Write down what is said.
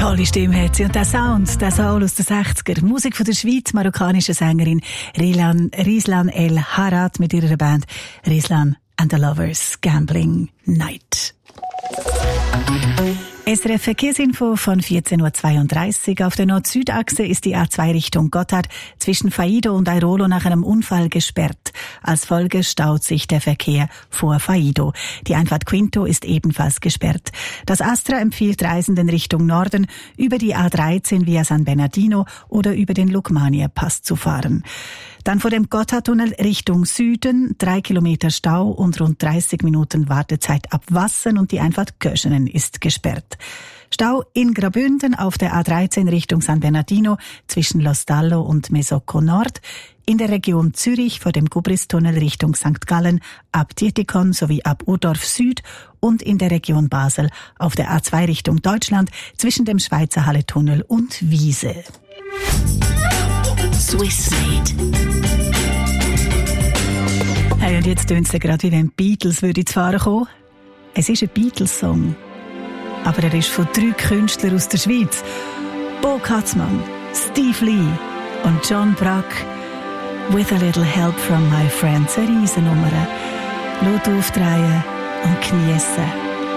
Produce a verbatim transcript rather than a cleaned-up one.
Tolle Stimme hat sie. Und der Sound, der Soul aus den sechziger. Musik von der Schweiz, marokkanische Sängerin Rislan, Rislan El Harad mit ihrer Band Rislan and the Lovers Gambling Night. S R F Verkehrsinfo von vierzehn Uhr zweiunddreißig. Auf der Nord-Süd-Achse ist die A zwei Richtung Gotthard zwischen Faido und Airolo nach einem Unfall gesperrt. Als Folge staut sich der Verkehr vor Faido. Die Einfahrt Quinto ist ebenfalls gesperrt. Das Astra empfiehlt Reisenden Richtung Norden über die A dreizehn via San Bernardino oder über den Lukmania-Pass zu fahren. Dann vor dem Gotthardtunnel Richtung Süden, drei Kilometer Stau und rund dreißig Minuten Wartezeit ab Wassen und die Einfahrt Köschenen ist gesperrt. Stau in Graubünden auf der A dreizehn Richtung San Bernardino zwischen Lostallo und Mesocco Nord, in der Region Zürich vor dem Gubristunnel Richtung Sankt Gallen ab Dietikon sowie ab Urdorf Süd und in der Region Basel auf der A zwei Richtung Deutschland zwischen dem Schweizer Halletunnel und Wiese. Swissmade. Hey, und jetzt tönt es gerade, wie wenn die Beatles würden zu fahren kommen. Es ist ein Beatles-Song. Aber er ist von drei Künstlern aus der Schweiz. Bo Katzmann, Steve Lee und John Brack. With a little help from my friends. Eine Riesennummer. Laut aufdrehen und geniessen.